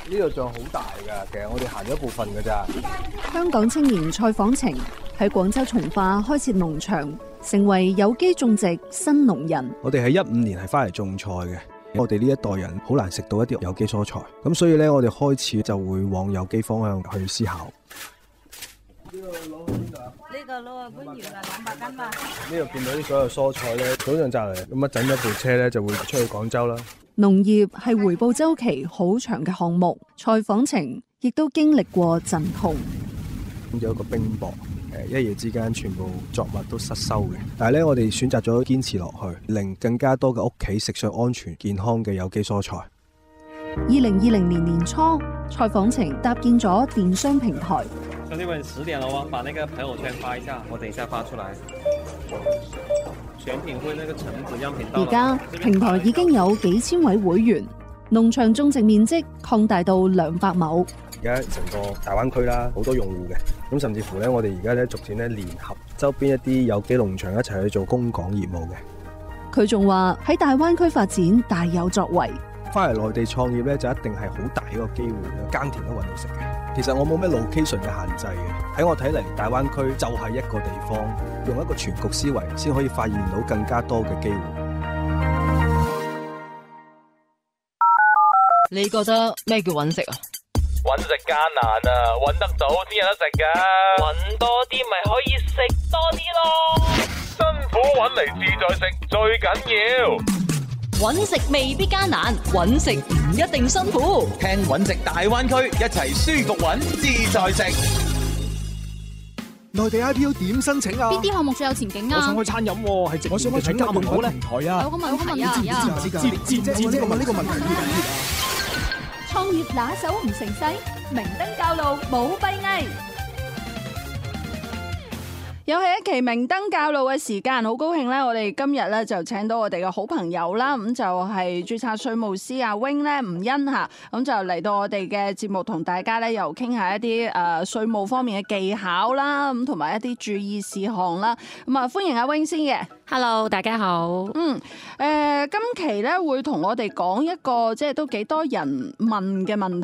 呢度仲好大㗎，其實我哋行咗一部分㗎咋。 香港青年蔡訪程喺廣州從化開設農場，成為有機種植新農人。 我哋喺15年係翻嚟種菜嘅，我哋呢一代人好難食到一啲有機蔬菜，咁所以咧我哋開始就會往有機方向去思考。呢個攞去邊度啊？ 呢個攞去番禺啦，200斤嘛。 呢度見到啲所有蔬菜咧，早上摘嚟，咁一整一部車咧就會出去廣州啦。 農業係回報週期好長嘅項目，蔡訪程亦都經歷過陣痛。 有一個冰雹，一夜之間全部作物都失收嘅。但係咧，我哋選擇咗堅持落去，令更加多嘅屋企食上安全健康嘅有機蔬菜。 2020年年初，蔡訪程搭建咗電商平台。 兄弟們，10點了哦，把那個朋友圈發一下，我等一下發出來。選品會那個橙子樣品到了。 而家平台已經有幾千位會員，農場種植面積擴大到200畝。 而家成個大灣區啦，好多用戶嘅，咁甚至乎咧，我哋而家咧逐漸咧聯合周邊一啲有機農場一齊去做供港業務嘅。 佢仲話喺大灣區發展大有作為。 翻嚟內地創業咧，就一定係好大一個機會嘅，耕田都揾到食嘅。其實我冇咩 location 嘅限制嘅，喺我睇嚟，大灣區就係一個地方，用一個全局思維，先可以發現到更加多嘅機會。 你覺得咩叫揾食啊？ 揾食艱難啊，揾得到先有得食㗎。揾多啲咪可以食多啲咯。辛苦揾嚟自在食最緊要。 揾食未必艱難，揾食唔一定辛苦。 聽揾食大灣區，一齊舒服揾自在食。 內地 IPO 點申請啊？ 邊啲項目最有前景啊？ 我想開餐飲喎，係我想開加盟好平台啊。 有個問題啊， 知問呢個問題。 創業拿手唔成勢，明燈教路冇閉翳。 又係一期明燈教路嘅時間，好高興咧！我哋今日咧就請到我哋嘅好朋友啦，咁就係註冊稅務師阿 Wing 咧，吳欣吓，咁就嚟到我哋嘅節目，同大家咧又傾下一啲稅務方面嘅技巧啦，咁同埋一啲注意事項啦。咁啊，歡迎阿 Wing 先嘅。 Hello， 大家好。 今期咧會同我哋講一個即係都幾多人問嘅問